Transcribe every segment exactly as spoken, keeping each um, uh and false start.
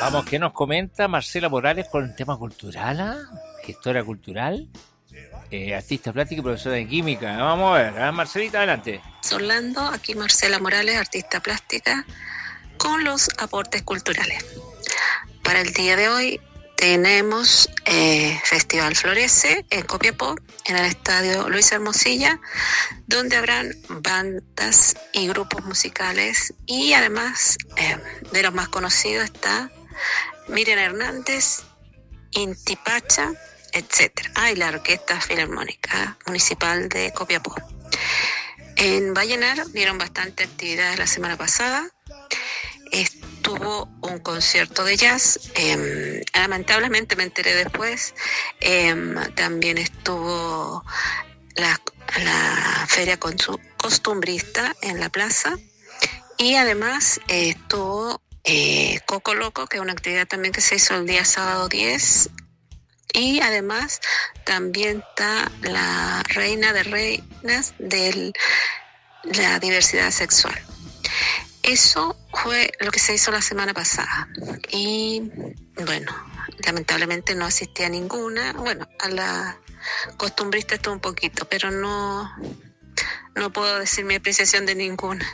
Vamos, ¿qué nos comenta Marcela Morales con el tema cultural? ¿Ah? Gestora cultural, eh, artista plástica y profesora de química. Vamos a ver, ¿eh? Marcelita, adelante. Orlando, aquí Marcela Morales, artista plástica, con los aportes culturales. Para el día de hoy tenemos eh, Festival Florece en Copiapó, en el Estadio Luis Hermosilla, donde habrán bandas y grupos musicales, y además eh, de los más conocidos está Miriam Hernández, Inti Pacha, etcétera. Ah, y la Orquesta Filarmónica Municipal de Copiapó. En Vallenar vieron bastante actividades la semana pasada. Estuvo un concierto de jazz, eh, lamentablemente me enteré después. Eh, también estuvo la, la feria costumbrista en la plaza, y además eh, estuvo eh, Coco Loco, que es una actividad también que se hizo el día sábado diez. Y además también está la reina de reinas de la diversidad sexual. Eso fue lo que se hizo la semana pasada. Y bueno, lamentablemente no asistí a ninguna. Bueno, a la costumbrista estuvo un poquito, pero no, no puedo decir mi apreciación de ninguna.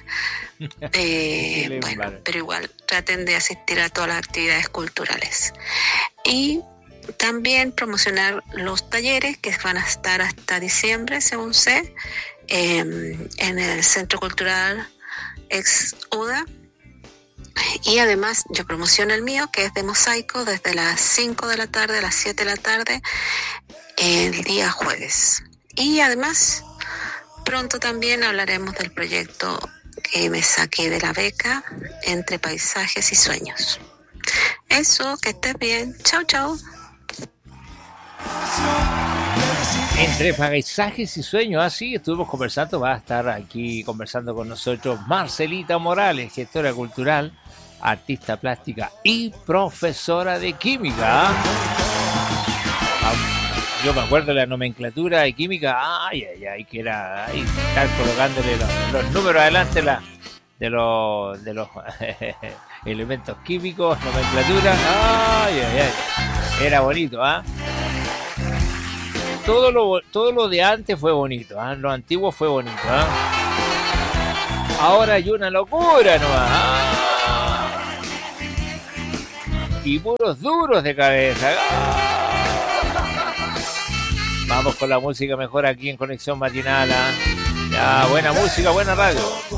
Eh, bueno, pero igual traten de asistir a todas las actividades culturales. Y también promocionar los talleres que van a estar hasta diciembre, según sé, eh, en el Centro Cultural Ex U D A. Y además yo promociono el mío, que es de mosaico, desde las cinco de la tarde a las siete de la tarde, el día jueves. Y además, pronto también hablaremos del proyecto que me saqué de la beca, Entre Paisajes y Sueños. Eso, que estés bien. Chau, chau. Entre paisajes y sueños, así estuvimos conversando. Va a estar aquí conversando con nosotros Marcelita Morales, gestora cultural, artista plástica y profesora de química. Yo me acuerdo de la nomenclatura de química, ay, ay, ay, que era ay, estar colocándole los, los números adelante la, de los, de los elementos químicos, nomenclatura, ay, ay, ay, era bonito, ¿ah? ¿eh? Todo lo, todo lo de antes fue bonito, ¿eh? Lo antiguo fue bonito, ¿eh? Ahora hay una locura nomás, ¿eh? Y puros duros de cabeza, ¿eh? Vamos con la música mejor aquí en Conexión Matinal, ¿eh? Ya, buena música, buena radio.